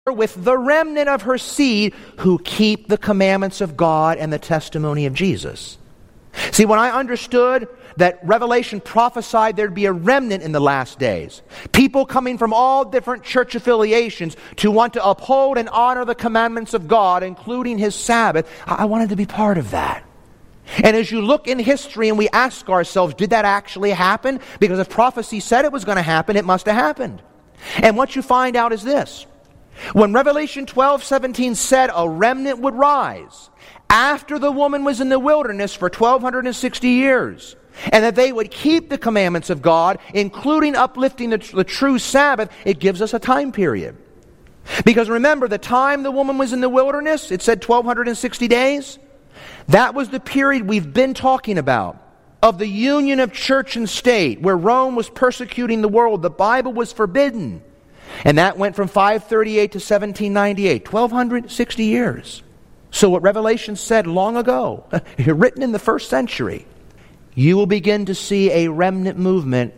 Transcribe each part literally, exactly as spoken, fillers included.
with the remnant of her seed who keep the commandments of God and the testimony of Jesus. See, when I understood that Revelation prophesied there'd be a remnant in the last days, people coming from all different church affiliations to want to uphold and honor the commandments of God, including His Sabbath, I wanted to be part of that. And as you look in history and we ask ourselves, did that actually happen? Because if prophecy said it was going to happen, it must have happened. And what you find out is this. When Revelation twelve seventeen said a remnant would rise after the woman was in the wilderness for twelve sixty years, and that they would keep the commandments of God, including uplifting the, the true Sabbath, it gives us a time period. Because remember, the time the woman was in the wilderness, it said twelve sixty days. That was the period we've been talking about, of the union of church and state, where Rome was persecuting the world. The Bible was forbidden. And that went from five thirty-eight to seventeen ninety-eight, twelve sixty years. So what Revelation said long ago, written in the first century, you will begin to see a remnant movement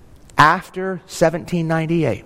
after seventeen ninety-eight.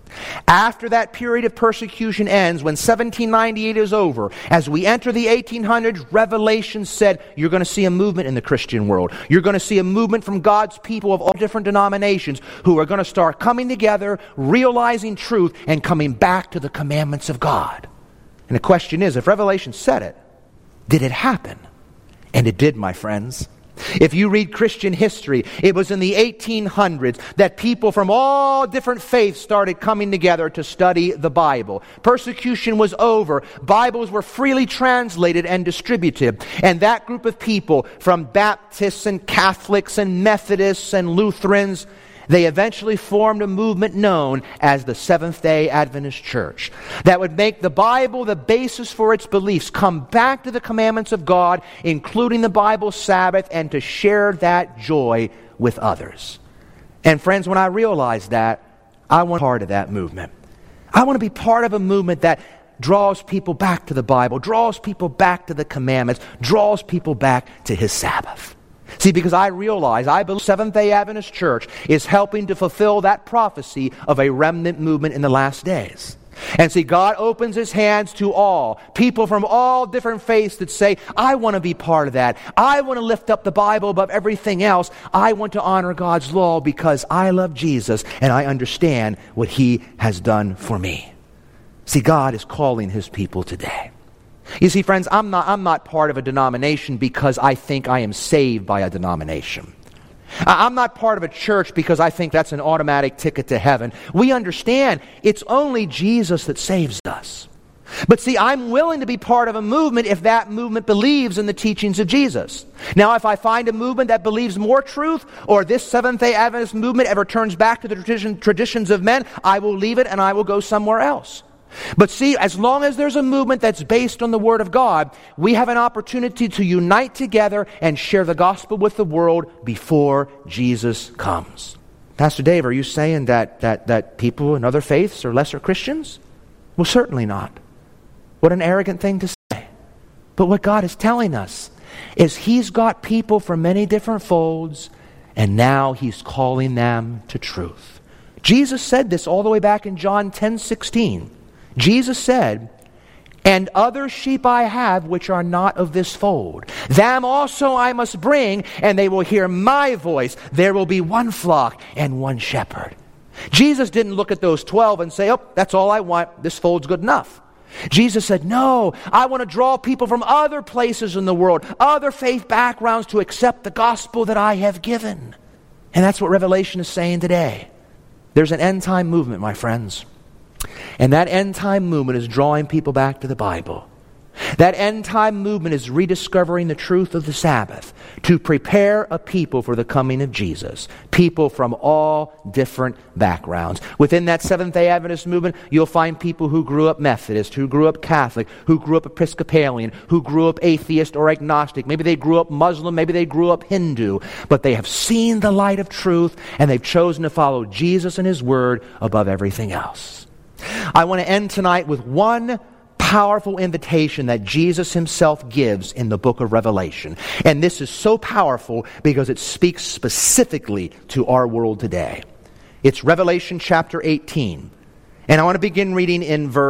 After that period of persecution ends, when seventeen ninety-eight is over, as we enter the eighteen hundreds, Revelation said you're going to see a movement in the Christian world. You're going to see a movement from God's people of all different denominations who are going to start coming together, realizing truth, and coming back to the commandments of God. And the question is, if Revelation said it, did it happen? And it did, my friends. If you read Christian history, it was in the eighteen hundreds that people from all different faiths started coming together to study the Bible. Persecution was over. Bibles were freely translated and distributed. And that group of people, from Baptists and Catholics and Methodists and Lutherans, they eventually formed a movement known as the Seventh-day Adventist Church that would make the Bible the basis for its beliefs, come back to the commandments of God, including the Bible Sabbath, and to share that joy with others. And friends, when I realized that, I want to be part of that movement. I want to be part of a movement that draws people back to the Bible, draws people back to the commandments, draws people back to His Sabbath. See, because I realize, I believe Seventh-day Adventist Church is helping to fulfill that prophecy of a remnant movement in the last days. And see, God opens His hands to all, people from all different faiths that say, I want to be part of that. I want to lift up the Bible above everything else. I want to honor God's law because I love Jesus and I understand what He has done for me. See, God is calling His people today. You see, friends, I'm not, I'm not part of a denomination because I think I am saved by a denomination. I'm not part of a church because I think that's an automatic ticket to heaven. We understand it's only Jesus that saves us. But see, I'm willing to be part of a movement if that movement believes in the teachings of Jesus. Now, if I find a movement that believes more truth, or this Seventh-day Adventist movement ever turns back to the tradition, traditions of men, I will leave it and I will go somewhere else. But see, as long as there's a movement that's based on the Word of God, we have an opportunity to unite together and share the gospel with the world before Jesus comes. Pastor Dave, are you saying that, that, that people in other faiths are lesser Christians? Well, certainly not. What an arrogant thing to say. But what God is telling us is He's got people from many different folds, and now He's calling them to truth. Jesus said this all the way back in John ten sixteen. Jesus said, and other sheep I have which are not of this fold. Them also I must bring, and they will hear my voice. There will be one flock and one shepherd. Jesus didn't look at those twelve and say, oh, that's all I want. This fold's good enough. Jesus said, no, I want to draw people from other places in the world, other faith backgrounds to accept the gospel that I have given. And that's what Revelation is saying today. There's an end-time movement, my friends. And that end-time movement is drawing people back to the Bible. That end-time movement is rediscovering the truth of the Sabbath to prepare a people for the coming of Jesus. People from all different backgrounds. Within that Seventh-day Adventist movement, you'll find people who grew up Methodist, who grew up Catholic, who grew up Episcopalian, who grew up atheist or agnostic. Maybe they grew up Muslim, maybe they grew up Hindu. But they have seen the light of truth and they've chosen to follow Jesus and His Word above everything else. I want to end tonight with one powerful invitation that Jesus Himself gives in the book of Revelation. And this is so powerful because it speaks specifically to our world today. It's Revelation chapter eighteen. And I want to begin reading in verse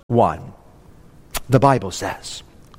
one. The Bible says,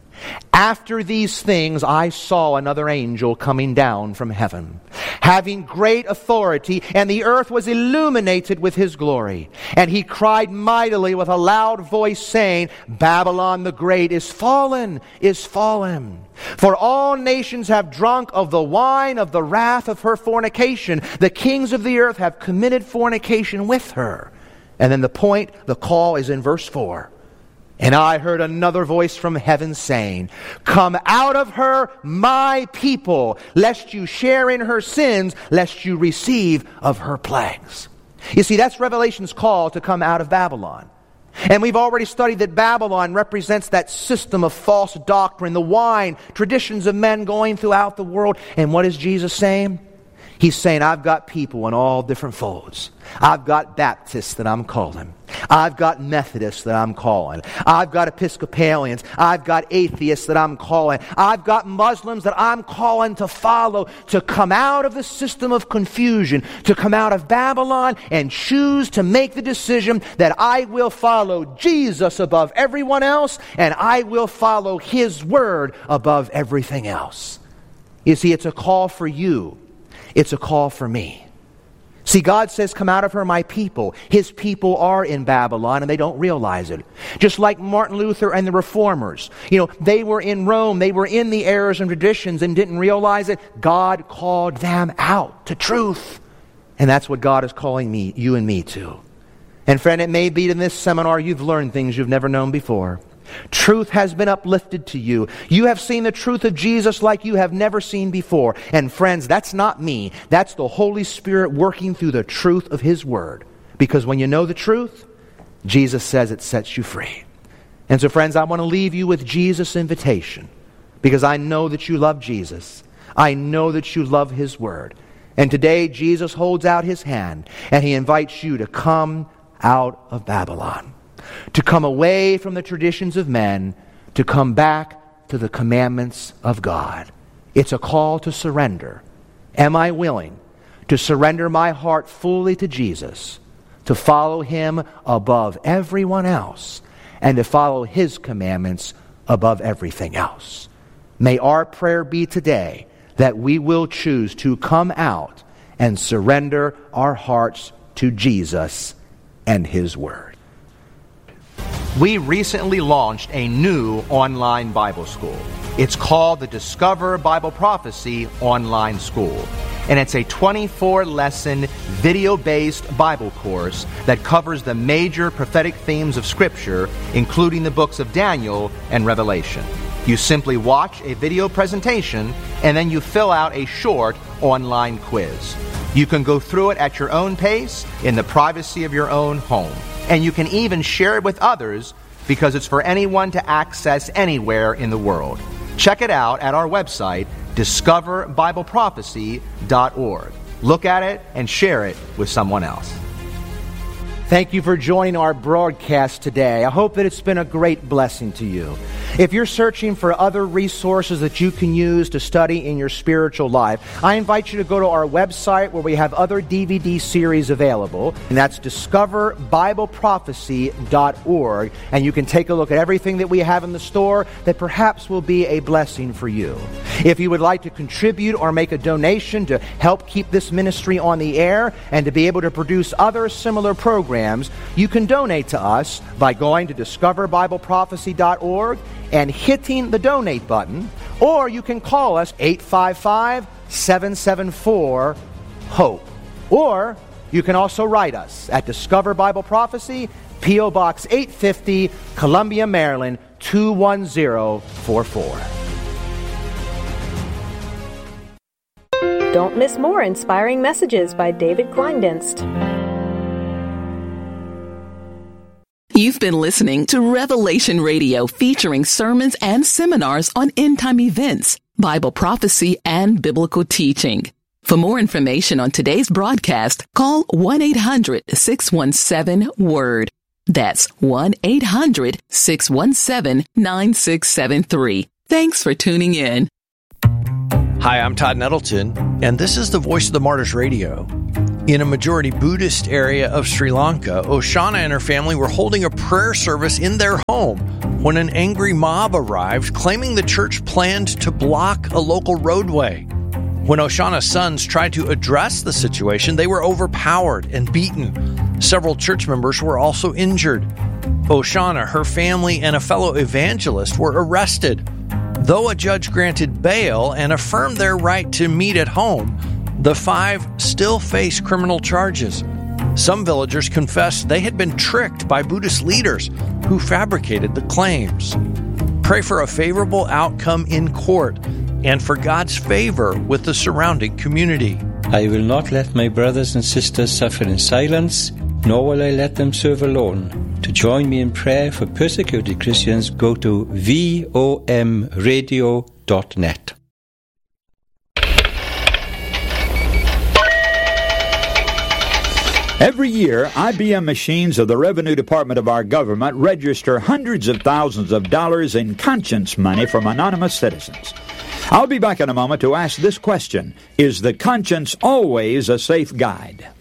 "After these things I saw another angel coming down from heaven, having great authority, and the earth was illuminated with his glory. And he cried mightily with a loud voice, saying, Babylon the great is fallen, is fallen. For all nations have drunk of the wine of the wrath of her fornication. The kings of the earth have committed fornication with her." And then the point, the call is in verse four. "And I heard another voice from heaven saying, Come out of her, my people, lest you share in her sins, lest you receive of her plagues." You see, that's Revelation's call to come out of Babylon. And we've already studied that Babylon represents that system of false doctrine, the wine, traditions of men going throughout the world. And what is Jesus saying? He's saying, I've got people in all different folds. I've got Baptists that I'm calling. I've got Methodists that I'm calling. I've got Episcopalians. I've got atheists that I'm calling. I've got Muslims that I'm calling to follow, to come out of the system of confusion, to come out of Babylon and choose to make the decision that I will follow Jesus above everyone else, and I will follow His Word above everything else. You see, it's a call for you. It's a call for me. See, God says, come out of her, my people. His people are in Babylon, and they don't realize it. Just like Martin Luther and the Reformers. You know, they were in Rome. They were in the errors and traditions and didn't realize it. God called them out to truth. And that's what God is calling me, you and me to. And friend, it may be in this seminar you've learned things you've never known before. Truth has been uplifted to you. You have seen the truth of Jesus like you have never seen before. And friends, that's not me. That's the Holy Spirit working through the truth of His Word. Because when you know the truth, Jesus says it sets you free. And so friends, I want to leave you with Jesus' invitation. Because I know that you love Jesus. I know that you love His Word. And today, Jesus holds out His hand and He invites you to come out of Babylon. To come away from the traditions of men, to come back to the commandments of God. It's a call to surrender. Am I willing to surrender my heart fully to Jesus, to follow Him above everyone else, and to follow His commandments above everything else? May our prayer be today that we will choose to come out and surrender our hearts to Jesus and His Word. We recently launched a new online Bible school. It's called the Discover Bible Prophecy Online School. And it's a twenty-four lesson video-based Bible course that covers the major prophetic themes of Scripture, including the books of Daniel and Revelation. You simply watch a video presentation and then you fill out a short online quiz. You can go through it at your own pace in the privacy of your own home. And you can even share it with others because it's for anyone to access anywhere in the world. Check it out at our website, discover bible prophecy dot org. Look at it and share it with someone else. Thank you for joining our broadcast today. I hope that it's been a great blessing to you. If you're searching for other resources that you can use to study in your spiritual life, I invite you to go to our website where we have other D V D series available, and that's discover bible prophecy dot org, and you can take a look at everything that we have in the store that perhaps will be a blessing for you. If you would like to contribute or make a donation to help keep this ministry on the air and to be able to produce other similar programs, you can donate to us by going to discover bible prophecy dot org and hitting the donate button, or you can call us eight five five, seven seven four, HOPE. Or you can also write us at Discover Bible Prophecy, P O Box eight fifty, Columbia, Maryland, two one zero four four. Don't miss more inspiring messages by David Kleindienst. You've been listening to Revelation Radio, featuring sermons and seminars on end-time events, Bible prophecy, and biblical teaching. For more information on today's broadcast, call one eight hundred, six one seven, WORD. That's one eight hundred, six one seven, nine six seven three. Thanks for tuning in. Hi, I'm Todd Nettleton, and this is the Voice of the Martyrs Radio. In a majority Buddhist area of Sri Lanka, Oshana and her family were holding a prayer service in their home when an angry mob arrived, claiming the church planned to block a local roadway. When Oshana's sons tried to address the situation, they were overpowered and beaten. Several church members were also injured. Oshana, her family, and a fellow evangelist were arrested. Though a judge granted bail and affirmed their right to meet at home, the five still face criminal charges. Some villagers confessed they had been tricked by Buddhist leaders who fabricated the claims. Pray for a favorable outcome in court and for God's favor with the surrounding community. I will not let my brothers and sisters suffer in silence, nor will I let them serve alone. To join me in prayer for persecuted Christians, go to V O M radio dot net. Every year, I B M machines of the Revenue Department of our government register hundreds of thousands of dollars in conscience money from anonymous citizens. I'll be back in a moment to ask this question: is the conscience always a safe guide?